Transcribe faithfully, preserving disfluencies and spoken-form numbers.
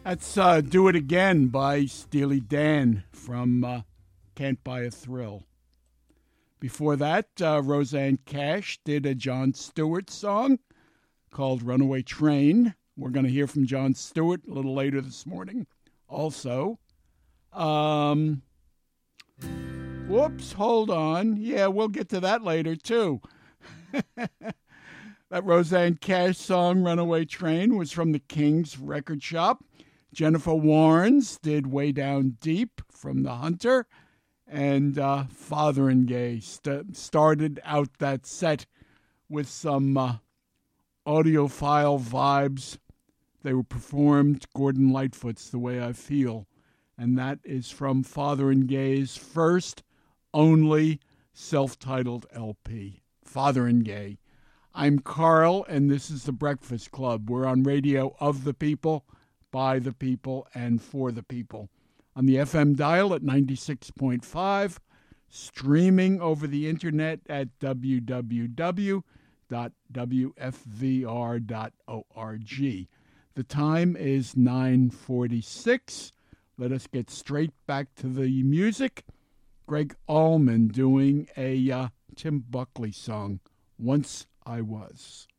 That's uh, Do It Again by Steely Dan from uh, Can't Buy a Thrill. Before that, uh, Roseanne Cash did a Jon Stewart song called Runaway Train. We're going to hear from Jon Stewart a little later this morning also. Um, whoops, hold on. Yeah, we'll get to that later too. That Roseanne Cash song, Runaway Train, was from the King's Record Shop. Jennifer Warnes did Way Down Deep from The Hunter. And uh, Fotheringay st- started out that set with some uh, audiophile vibes. They were performed Gordon Lightfoot's The Way I Feel. And that is from Fotheringay's first, only self-titled L P, Fotheringay. I'm Carl, and this is The Breakfast Club. We're on radio of the people, by the people, and for the people. On the F M dial at ninety-six point five, streaming over the internet at w w w dot w f v r dot org. The time is nine forty-six. Let us get straight back to the music. Greg Allman doing a uh, Tim Buckley song, Once I Was.